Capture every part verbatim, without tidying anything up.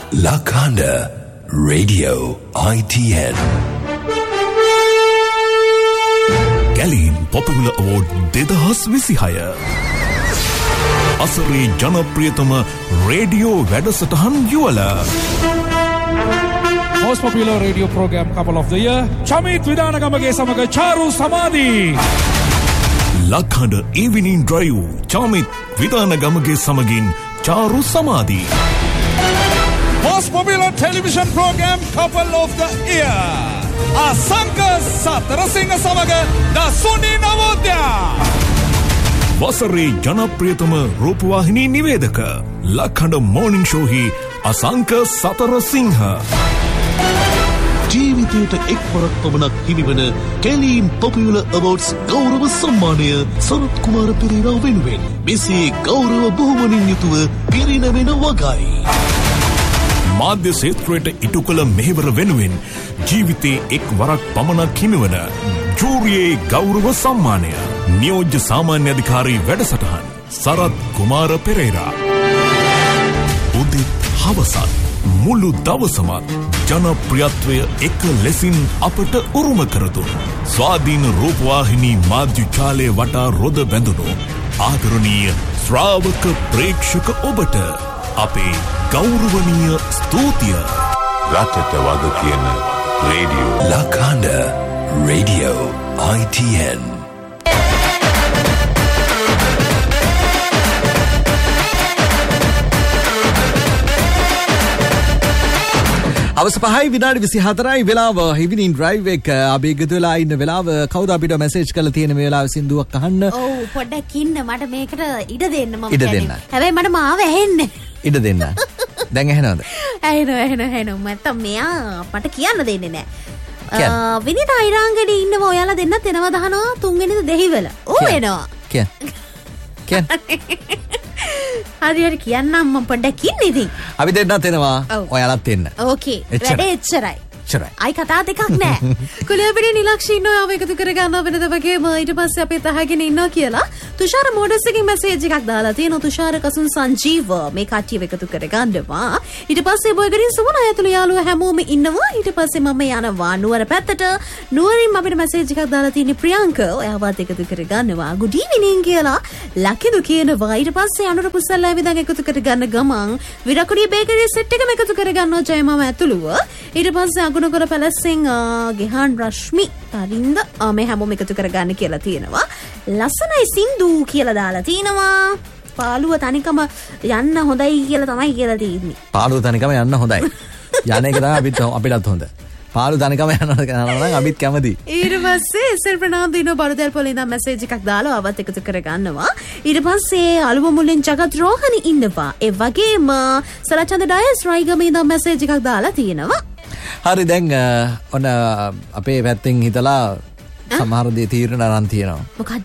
Lakanda Radio I T N. Galin Popular Award දෙදහස් විසිහය. අසරේ ජනප්‍රියතම radio වැඩසටහන් යුවල. Most popular radio program couple of the year, Chamit Vidanagamage Samaga Charu Samadhi. Lakanda Evening Drive, Chamit Vidanagamage Samagin Charu Samadhi. Most popular television program couple of the year, Asanka Satarasinga Samaga Dasuni Navodya. වසරේ ජනප්‍රියතම රූපවාහිනී නිවේදක ලක්හඬ morning show හි අසංක සතරසිංහ. ජීවිතයට එක් වරක් පමණක් හිමිවන කැලීම් popular awards ගෞරව සම්මානය සරත් කුමාර පෙරේරා වෙනුවෙන් මෙසේ ගෞරව බොහොමනින් යුතුව පිරිනැමෙන වගයි. මාධ්‍ය ක්ෂේත්‍රයට ඉටු කළ මෙහෙවර වෙනුවෙන් ජීවිතේ එක් වරක් පමණක් හිමිවන ජූරියේ ගෞරව සම්මානය නියෝජ්‍ය සාමාන්‍ය අධිකාරී වැඩසටහන් සරත් කුමාර පෙරේරා. උදිත් හවසත් මුළු දවසමත් ජනප්‍රියත්වය එක ලෙසින් අපට උරුම කරදුන් ස්වාධීන රූපවාහිනී මාධ්‍ය ජාලය වටා රොද බැඳුණු ආදරණීය ශ්‍රාවක ප්‍රේක්ෂක ඔබට අපේ ගෞරවනීය ස්තුතිය. රටට වග කියන radio Lakanda Radio I T N. අවස පහයි විනාඩි විසිහතරයි වෙලාව ඉවිනින් ඩ්‍රයිව් එක අපි එකතු වෙලා ඉන්න වෙලාව කවුද අපිට මැසේජ් කරලා තියෙන මේ වෙලාවේ සින්දුවක් අහන්න. ඔව් පොඩ්ඩක් ඉන්න මට මේකට ඉඩ දෙන්න මම ඉඩ දෙන්න. හැබැයි මට මාව ඇහෙන්නේ. ඉඩ දෙන්න. දැන් ඇහෙනවද? ඇහෙනවා ඇහෙනවා ඇහෙනවා මට මෙයා මට කියන්න දෙන්නේ නැහැ. විනිත අයිරාංගනේ ඉන්නවා ඔයාලා දෙන්නත් එනවා දහනවා තුන්වෙනිද දෙහිවල. ඕ එනවා. කියන්න. කියන්න. හරි හරි කියන්නම් මම පොඩ්ඩක් ඉන්න ඉතින්. අපි දෙන්නත් එනවා. ඔයාලත් එන්න. ඕකේ. වැඩේ එච්චරයි. එච්චරයි. අයි කතා දෙකක් නෑ. කුලියපිටි නිලක්ෂි ඉන්නවා ආව එකතු කර ගන්නවා වෙනද වගේම ඊට පස්සේ අපි තහගෙන ඉන්නවා කියලා තුෂාර මොඩස් එකකින් මැසේජ් එකක් දාලා තියෙනවා. තුෂාර කසුන් සංජීව මේ කට්ටියව එකතු කර ගන්නවා. ඊට පස්සේ බොයගරින් සුමන අයතුළු යාළුවා හැමෝම ඉන්නවා. ඊට පස්සේ මම යනවා නුවර පැත්තට. නුවරින් අපිට මැසේජ් එකක් දාලා තියෙන්නේ ප්‍රියංක ඔයාවත් එකතු කර ගන්නවා. good evening කියලා ලකිදු කියනවා. ඊට පස්සේ අනුර පුසල්ලා විදන් එකතු කර ගන්න ගමන් විරකුඩිය බේකරි සෙට් එකම එකතු කර ගන්නවා ජයමම ඇතුළුව. ඊට පස්සේ අගුණගොඩ පැලැස්සෙන් ගෙහාන් රශ්මි තරින්ද මේ හැමෝම එකතු කර ගන්න කියලා තියෙනවා. ලස්සනයි සින්දු කියලා දාලා තියෙනවා. පාළුව තනිකම යන්න හොඳයි කියලා තමයි කියලා තියෙන්නේ. පාළුව තනිකම යන්න හොඳයි. යන එක තමයි අපිට අපිටත් හොඳ. පාළු තනිකම යනවා නම් අපිත් කැමති. ඊට පස්සේ එස්.එල්. ප්‍රනාන්දු ඉන්න බරදල් පොලේ ඉඳන් මැසේජ් එකක් දාලා ආවත් එකතු කර ගන්නවා. ඊට පස්සේ අලුව මුලින් ජගත් රෝහණි ඉන්නවා. ඒ වගේම සරචන්ද ඩයස් රයිගම ඉඳන් මැසේජ් එකක් දාලා තියෙනවා. හරි දැන් ඔන්න අපේ පැත්තෙන් හිතලා සමහර දේ තීරණ අරන් තියෙනවා. මොකද්ද?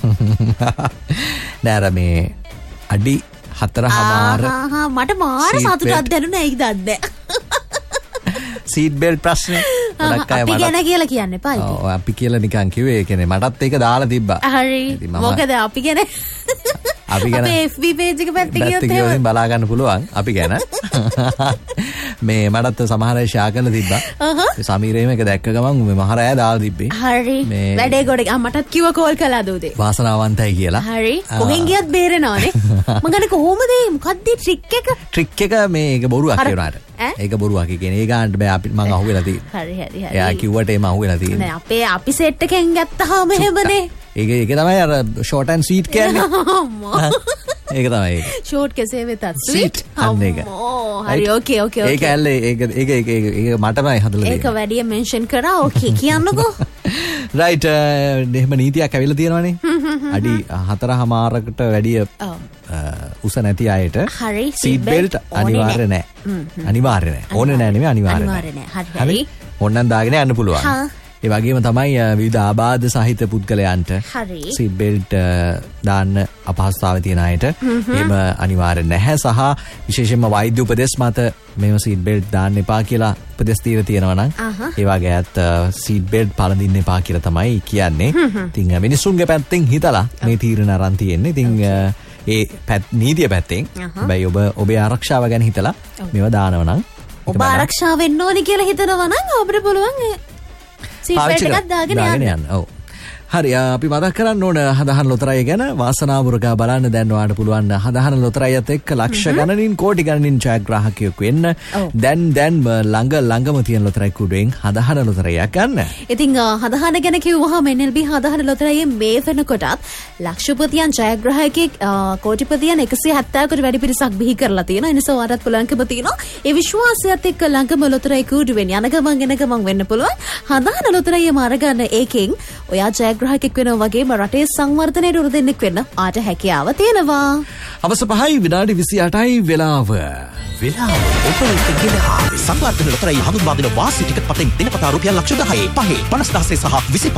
නෑර මේ අඩි හතරමාර මට මාර සතුටක් දැනුනේ ඒකද දන්නේ. සීට් බෙල්ට් ප්‍රශ්නේ ගොඩක් අය මට අපි ගැන කියලා කියන්න එපා ඉතින්. ඔව් අපි කියලා නිකන් කිව්වේ ඒ කියන්නේ මටත් ඒක දාලා තිබ්බා. හරි. මොකද අපි ගැන අපි ගැන අපේ F B page එක පැත්තේ ගියොත් එහෙම බලා ගන්න පුළුවන් අපි ගැන. මේ මටත් සමහර අය ෂෙයා කරලා තිබ්බා. සමීරේම එක දැක්ක ගමන් මේ මහර අය දාලා තිබ්බේ. හරි. වැඩේ ගොඩ මටත් කිව්වා කෝල් කළා දෝදේ. වාසනාවන්තයි කියලා. හරි. කොහෙන් ගියත් බේරෙනවනේ. මම ගන්නේ කොහොමද මොකද්ද ට්‍රික් එක? ට්‍රික් එක මේ ඒක බොරුවක් කියනවාට. ඒක බොරුවක් කියන්නේ ඒ ගානට බෑ අපි මං අහුවෙලා තියෙන්නේ. හරි හරි හරි. එයා කිව්වට එම අහුවෙලා තියෙන්නේ. නෑ අපේ අපි සෙට් එකෙන් ගත්තාම එහෙමනේ. ඒක ඒක තමයි අර ෂෝට් ඇන්ඩ් ස්වීට් කියන්නේ. ඒක තමයි ඒක. ෂෝට් කෙසේ වෙතත් ස්වීට් අන්න ඒක. හරි ඕකේ ඕකේ ඕකේ. ඒක ඇල්ලේ ඒක ඒක ඒක ඒක මටමයි හදලා දෙන්නේ. ඒක වැඩිය මෙන්ෂන් කරා ඕකේ කියන්නකෝ. රයිට් එහෙම නීතියක් ඇවිල්ලා තියෙනවනේ. අඩි හතරමාරකට වැඩිය උස නැති අයට සීට් බෙල්ට් අනිවාර්ය නැහැ. අනිවාර්ය නැහැ. ඕනේ නැහැ නෙමෙයි අනිවාර්ය නැහැ. හරි. ඕනනම් දාගෙන යන්න පුළුවන්. ඒ වගේම තමයි විවිධ ආබාධ සහිත පුද්ගලයන්ට සීට් බෙල්ට් දාන්න අපහසුතාවය තියෙන අයට එහෙම අනිවාර්ය නැහැ. සහ විශේෂයෙන්ම වෛද්‍ය උපදෙස් මත මේව සීට් බෙල්ට් දාන්න එපා කියලා උපදෙස් දීලා තියෙනවා නම් ඒ වගේ අයත් සීට් බෙල්ට් පළඳින්න එපා කියලා තමයි කියන්නේ. ඉතින් මිනිස්සුන්ගේ පැත්තෙන් හිතලා මේ තීරණ අරන් තියෙන්නේ. ඉතින් ඒ නීතිය පැත්තෙන්. හැබැයි ඔබ ඔබේ ආරක්ෂාව ගැන හිතලා මේවා දානවා නම් ඔබ ආරක්ෂා වෙන්න ඕනි කියලා හිතනවා නම් අපිට පුළුවන් සීට් බෙල්ට් එකක් දාගෙන යන්න. ඔව්. හරි අපි මතක් කරන්න ඕන හදහන ලොතරැය ගැන වාසනාවුරකා බලන්න දැන් ඔයාලට පුළුවන් හදහන ලොතරැයත් එක්ක ලක්ෂ ගණනින් කෝටි ගණනින් ජයග්‍රාහකයෙකු වෙන්න දැන් දැන්ම ළඟ ළඟම තියෙන ලොතරැයි කුඩුවෙන් හදහන ලොතරැයක් ගන්න. ඉතින් හදහන ගැන කිව්වහම එන් එල් බී හදහන ලොතරැයේ මේ වෙනකොටත් ලක්ෂපතියන් ජයග්‍රාහකයෙක් කෝටිපතියන් එකසිය හැත්තෑවකට වැඩි පිරිසක් බිහි කරලා තියෙනවා. ඒ නිසා ඔයාලට පුළුවන්කම තියෙනවා ඒ විශ්වාසයත් එක්ක ළඟම ලොතරැයි කුඩුවෙන් යන ගමන් එන ගමන් වෙන්න පුළුවන්. හදහන ලොතරැයම අරගන්න ඒකෙන් ඔයා ජයග්‍රාහකෙක් වෙනවා වගේම රටේ සංවර්ධනයට උරු දෙන්නෙක් වෙන්න ආට හැකියාව තියෙනවා. අවස පහයි විනාඩි විසි අටයි වෙලාව. වෙලාව ඔපරේටර් ගෙන ආවේ සංවර්ධන ලොතරැයි හඳුන්වා දෙන වාසි ටිකට් පතෙන් දිනපතා රුපියල් ලක්ෂ දහය පහේ පනස් දහසේ සහ විසි